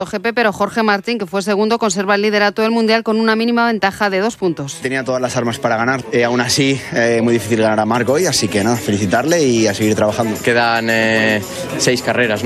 GP, pero Jorge Martín, que fue segundo, conserva el liderato del Mundial con una mínima ventaja de 2 puntos. Tenía todas las armas para ganar, aún así muy difícil ganar a Marc hoy, así que nada, felicitarle y a seguir trabajando. Quedan 6 carreras, ¿no?